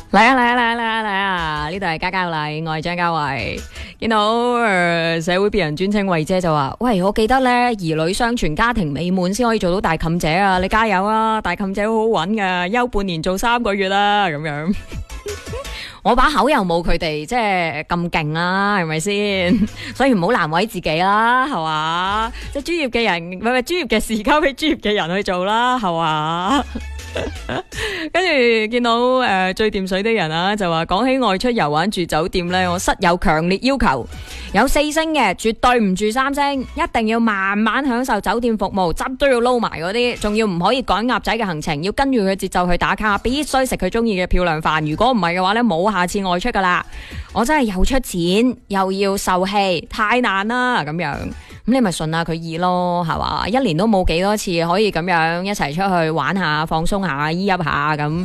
嚟啊嚟啊嚟啊嚟啊嚟啊！呢度係家家禮，我係張家慧。見到社會別人尊稱慧姐就話：喂，我記得咧，兒女雙全、家庭美滿先可以做到大妗姐啊！你加油啊！大妗姐好好揾噶，休半年做3個月啦，咁樣。我把口又冇佢哋即係咁勁啦，係咪先？所以唔好難為自己啦，係嘛？即係專業嘅人，唔係專業嘅事交俾專業嘅人去做啦，係嘛？跟住見到最掂水的人啊，就話講起外出遊玩住酒店呢，我室友強烈要求有4星嘅，絕對唔住3星，一定要慢慢享受酒店服務，汁都要撈埋嗰啲，仲要唔可以趕鴨仔嘅行程，要跟住佢節奏去打卡，必須食佢中意嘅漂亮飯。如果唔係嘅話呢，冇下次外出噶啦。我真係又出錢又要受氣，太難啦咁樣。咁你咪順下佢意咯，係嘛？一年都冇幾多次可以咁樣一齊出去玩下、放鬆下、依泣下咁。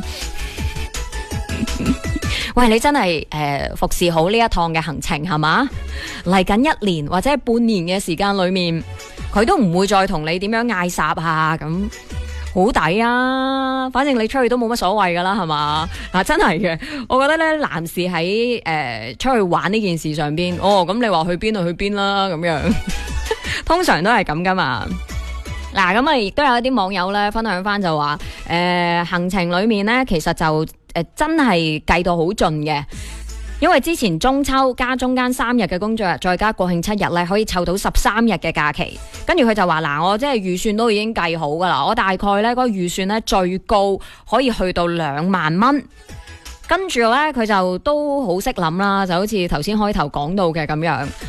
喂，你真係服侍好呢一趟嘅行程係嘛？嚟緊1年或者係半年嘅時間裏面，佢都唔會再同你點樣嗌霎啊咁。好抵啊！反正你出去都冇乜所謂噶啦，係嘛？嗱，真係嘅，我覺得咧，男士喺出去玩呢件事上邊，咁你話去邊就去邊啦，咁樣，通常都係咁噶嘛。嗱，咁啊，亦都有一啲網友咧分享翻就話，行程裏面咧，其實就真係計到好盡嘅。因為之前中秋加中間3日嘅工作日，再加國慶7日咧，可以湊到13日嘅假期。跟住佢就話嗱，我即係預算都已經計好噶啦，我大概咧嗰個預算咧最高可以去到2萬蚊。跟住咧佢就都好識諗啦，就好似頭先開頭講到嘅咁樣。